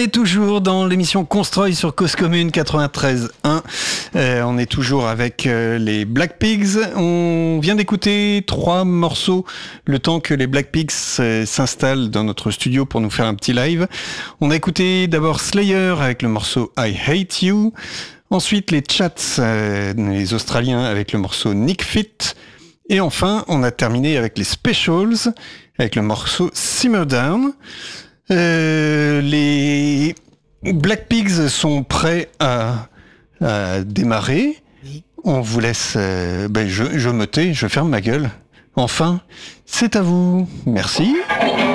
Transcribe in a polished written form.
est toujours dans l'émission Constroy sur Cause Commune 93.1. On est toujours avec les Black Pigs. On vient d'écouter 3 morceaux le temps que les Black Pigs s'installent dans notre studio pour nous faire un petit live. On a écouté d'abord Slayer avec le morceau I Hate You. Ensuite les Chats, les Australiens avec le morceau Nick Fit. Et enfin, on a terminé avec les Specials avec le morceau Simmer Down. Les Black Pigs sont prêts à démarrer. Oui. On vous laisse... je me tais, je ferme ma gueule. Enfin, c'est à vous. Merci.